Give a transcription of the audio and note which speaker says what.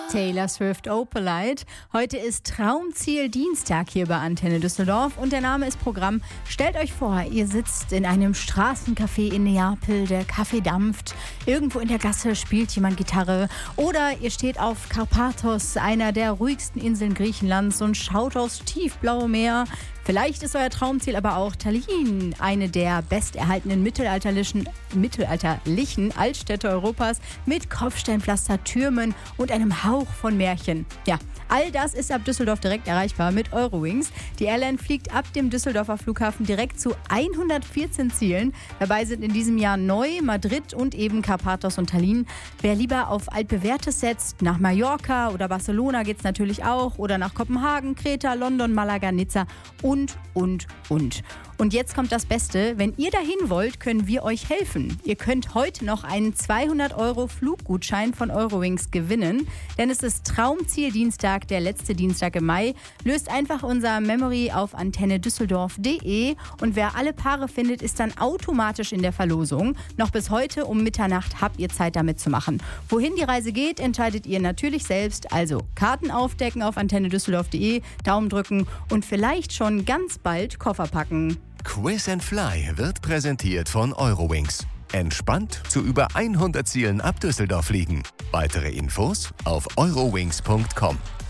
Speaker 1: Taylor Swift Opalite. Heute ist Traumziel Dienstag hier bei Antenne Düsseldorf und der Name ist Programm. Stellt euch vor, ihr sitzt in einem Straßencafé in Neapel, der Kaffee dampft, irgendwo in der Gasse spielt jemand Gitarre oder ihr steht auf Karpathos, einer der ruhigsten Inseln Griechenlands und schaut aufs tiefblaue Meer. Vielleicht ist euer Traumziel aber auch Tallinn, eine der besterhaltenen mittelalterlichen Altstädte Europas mit Kopfsteinpflaster, Türmen und einem Hauch von Märchen. Ja, all das ist ab Düsseldorf direkt erreichbar mit Eurowings. Die Airline fliegt ab dem Düsseldorfer Flughafen direkt zu 114 Zielen. Dabei sind in diesem Jahr neu Madrid und eben Karpathos und Tallinn. Wer lieber auf altbewährtes setzt, nach Mallorca oder Barcelona geht's natürlich auch oder nach Kopenhagen, Kreta, London, Malaga, Nizza und. Und jetzt kommt das Beste. Wenn ihr dahin wollt, können wir euch helfen. Ihr könnt heute noch einen 200 € Fluggutschein von Eurowings gewinnen. Denn es ist Traumziel Dienstag, der letzte Dienstag im Mai. Löst einfach unser Memory auf antennedüsseldorf.de und wer alle Paare findet, ist dann automatisch in der Verlosung. Noch bis heute um Mitternacht habt ihr Zeit, damit zu machen. Wohin die Reise geht, entscheidet ihr natürlich selbst. Also Karten aufdecken auf antennedüsseldorf.de, Daumen drücken und vielleicht schon ganz bald Koffer packen.
Speaker 2: Quiz and Fly wird präsentiert von Eurowings. Entspannt zu über 100 Zielen ab Düsseldorf fliegen. Weitere Infos auf eurowings.com.